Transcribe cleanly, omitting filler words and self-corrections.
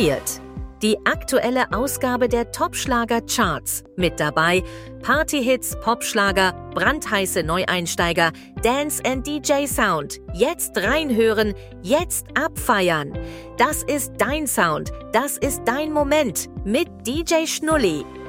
präsentiert die aktuelle Ausgabe der Top-Schlager-Charts. Mit dabei Party-Hits, Popschlager, brandheiße Neueinsteiger, Dance and DJ Sound. Jetzt reinhören, jetzt abfeiern. Das ist dein Sound, das ist dein Moment mit DJ Schnulli.